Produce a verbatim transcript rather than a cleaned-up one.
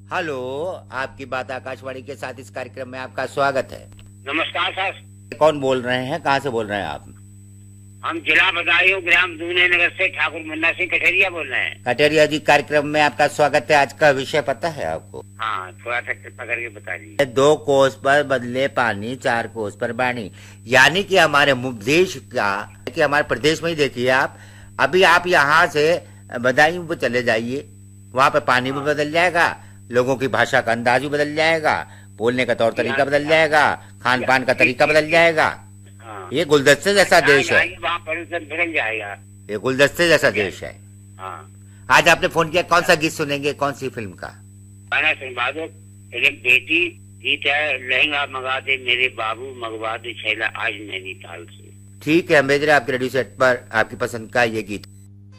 Hello, आपकी बात आकाशवाणी के साथ इस कार्यक्रम में आपका स्वागत है। नमस्कार सर। कौन बोल रहे हैं, कहाँ से बोल रहे हैं आप? हम जिला बदायूं ग्राम दूने नगर से ठाकुर मुन्ना सिंह कठेरिया बोल रहे हैं। कटेरिया जी, कार्यक्रम में आपका स्वागत है। आज का विषय पता है आपको? हाँ, थोड़ा सा कृपा करके बता दीजिए। दो कोस पर बदले पानी, चार कोस पर बाणी। यानी कि हमारे देश का, कि हमारे प्रदेश में ही देखिए आप, अभी आप यहाँ से बदायूं पे चले जाइए, वहाँ पे पानी भी बदल जाएगा, लोगों की भाषा का अंदाज भी बदल जाएगा, बोलने का तौर तरीका बदल जाएगा, खान पान का तरीका बदल जाएगा। ये गुलदस्ते जैसा देश है, वहाँ प्रदूषण बदल जाएगा। ये गुलदस्ते जैसा देश है। हाँ। आज आपने फोन किया, कौन सा गीत सुनेंगे, कौन सी फिल्म का? गाना सुनवा दो। एक बेटी गीत है, लहंगा मंगा दे मेरे बाबू, मंगवा दे छैला आज नैनीताल से। ठीक है, हम भेज रहे हैं आपके रेडियो सेट पर आपकी पसंद का ये गीत।